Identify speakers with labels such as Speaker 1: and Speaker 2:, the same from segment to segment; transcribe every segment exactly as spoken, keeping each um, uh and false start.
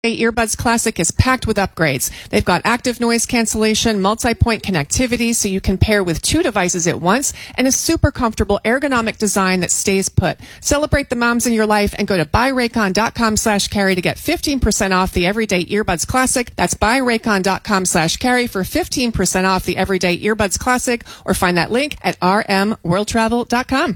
Speaker 1: Earbuds Classic is packed with upgrades. They've got active noise cancellation, multi-point connectivity so you can pair with two devices at once, and a super comfortable ergonomic design that stays put. Celebrate the moms in your life and go to buyraycon.com slash carry to get fifteen percent off the Everyday Earbuds Classic. That's buyraycon.com slash carry for fifteen percent off the Everyday Earbuds Classic, or find that link at r m world travel dot com.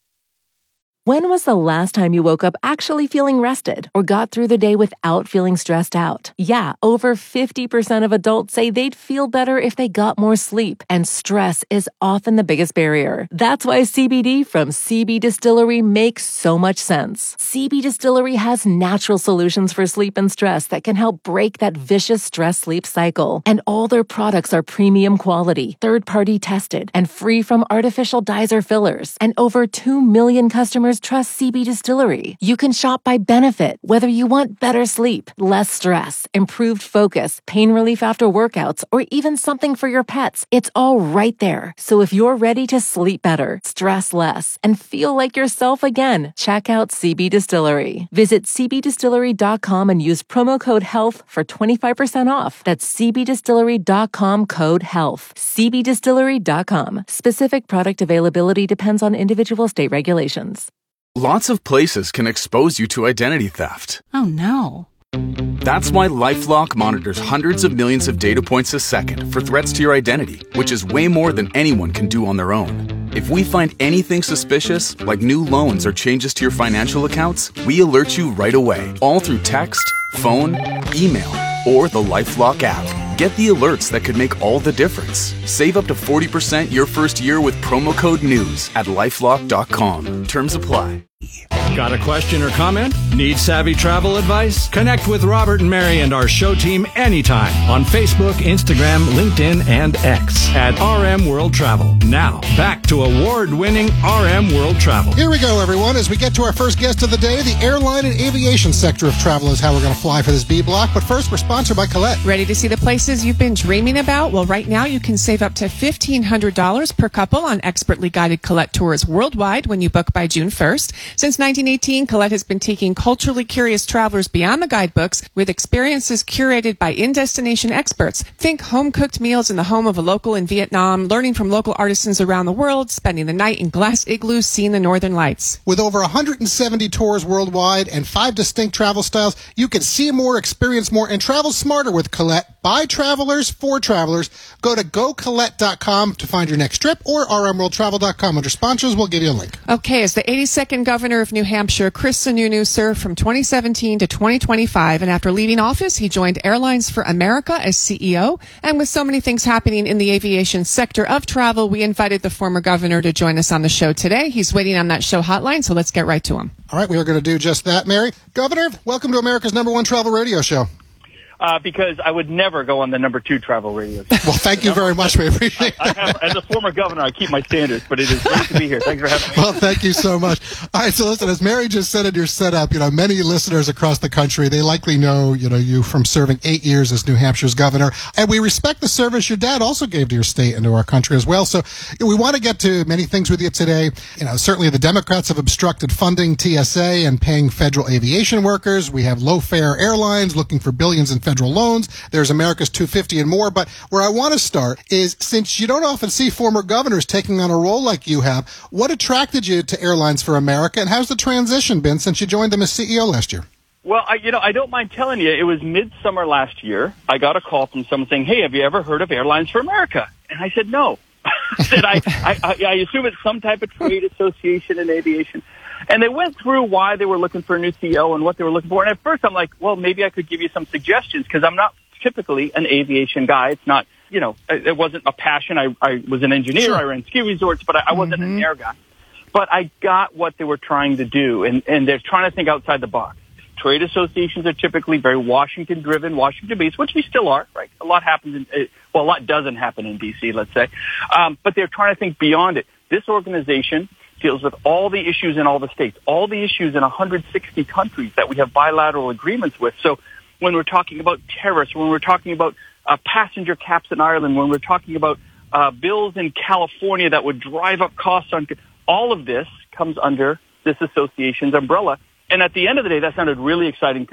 Speaker 2: When was the last time you woke up actually feeling rested or got through the day without feeling stressed out? Yeah, over fifty percent of adults say they'd feel better if they got more sleep, and stress is often the biggest barrier. That's why C B D from C B Distillery makes so much sense. C B Distillery has natural solutions for sleep and stress that can help break that vicious stress-sleep cycle. And all their products are premium quality, third-party tested, and free from artificial dyes or fillers. And over two million customers trust C B Distillery. You can shop by benefit, whether you want better sleep, less stress, improved focus, pain relief after workouts, or even something for your pets. It's all right there. So if you're ready to sleep better, stress less, and feel like yourself again, check out C B Distillery. Visit c b distillery dot com and use promo code HEALTH for twenty-five percent off. That's c b distillery dot com code HEALTH. c b distillery dot com. Specific product availability depends on individual state regulations.
Speaker 3: Lots of places can expose you to identity theft.
Speaker 4: Oh, no.
Speaker 3: That's why LifeLock monitors hundreds of millions of data points a second for threats to your identity, which is way more than anyone can do on their own. If we find anything suspicious, like new loans or changes to your financial accounts, we alert you right away, all through text, phone, email, or the LifeLock app. Get the alerts that could make all the difference. Save up to forty percent your first year with promo code NEWS at lifelock dot com. Terms apply.
Speaker 5: Got a question or comment? Need savvy travel advice? Connect with Robert and Mary and our show team anytime on Facebook, Instagram, LinkedIn, and X at R M World Travel. Now, back to award-winning R M World Travel.
Speaker 6: Here we go, everyone. As we get to our first guest of the day, the airline and aviation sector of travel is how we're going to fly for this B block. But first, we're sponsored by Colette.
Speaker 1: Ready to see the places you've been dreaming about? Well, right now you can save up to fifteen hundred dollars per couple on expertly guided Colette tours worldwide when you book by June first. Since nineteen eighteen, Colette has been taking culturally curious travelers beyond the guidebooks with experiences curated by in-destination experts. Think home-cooked meals in the home of a local in Vietnam, learning from local artisans around the world, spending the night in glass igloos, seeing the northern lights.
Speaker 6: With over one hundred seventy tours worldwide and five distinct travel styles, you can see more, experience more, and travel smarter with Colette. By travelers, for travelers. Go to go colette dot com to find your next trip, or r m world travel dot com. Under sponsors, we'll give you a link.
Speaker 1: Okay, as the eighty-second governor of New Hampshire, Chris Sununu served from twenty seventeen to twenty twenty-five, and after leaving office, he joined Airlines for America as C E O. And with so many things happening in the aviation sector of travel, we invited the former governor to join us on the show today. He's waiting on that show hotline, so let's get right to him.
Speaker 6: All right, we are going to do just that, Mary. Governor, welcome to America's number one travel radio show.
Speaker 7: Uh, because I would never go on the number two travel radio show.
Speaker 6: Well, thank you very much. We appreciate
Speaker 7: I, I have, as a former governor, I keep my standards, but it is great to be here. Thanks for having me.
Speaker 6: Well, thank you so much. All right, so listen, as Mary just said in your setup, you know, many listeners across the country, they likely know, you know, you from serving eight years as New Hampshire's governor, and we respect the service your dad also gave to your state and to our country as well. So you know, we want to get to many things with you today. You know, certainly the Democrats have obstructed funding T S A and paying federal aviation workers. We have low-fare airlines looking for billions in federal loans. There's America's two fifty and more. But where I want to start is, since you don't often see former governors taking on a role like you have, what attracted you to Airlines for America, and how's the transition been since you joined them as C E O last year?
Speaker 7: Well, I, you know, I don't mind telling you, it was midsummer last year. I got a call from someone saying, hey, have you ever heard of Airlines for America? And I said, no. I said, I, I, I assume it's some type of trade association in aviation. And they went through why they were looking for a new C E O and what they were looking for. And at first I'm like, well, maybe I could give you some suggestions, because I'm not typically an aviation guy. It's not, you know, it wasn't a passion. I, I was an engineer. Sure. I ran ski resorts, but I, I wasn't mm-hmm. an air guy. But I got what they were trying to do, and, and they're trying to think outside the box. Trade associations are typically very Washington-driven, Washington-based, which we still are, right? A lot happens in, well, a lot doesn't happen in D C, let's say. Um, but they're trying to think beyond it. This organization deals with all the issues in all the states, all the issues in one hundred sixty countries that we have bilateral agreements with. So when we're talking about terrorists, when we're talking about uh, passenger caps in Ireland, when we're talking about uh, bills in California that would drive up costs on, all of this comes under this association's umbrella. And at the end of the day, that sounded really exciting to me.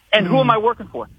Speaker 7: And who am I working for?